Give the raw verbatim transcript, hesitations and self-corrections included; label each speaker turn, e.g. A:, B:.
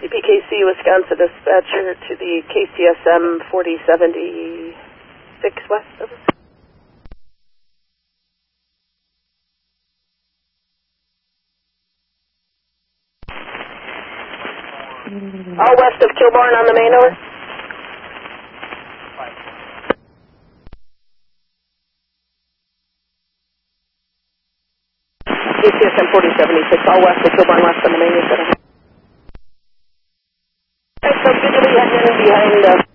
A: C P K C, Wisconsin dispatcher to the K C S M forty seventy-six West, over. All west of Kilbourne on the main, over. K C S M forty seventy-six, all west of Kilbourne, west on the main, you said. Alright, so good to be heading in behind, uh,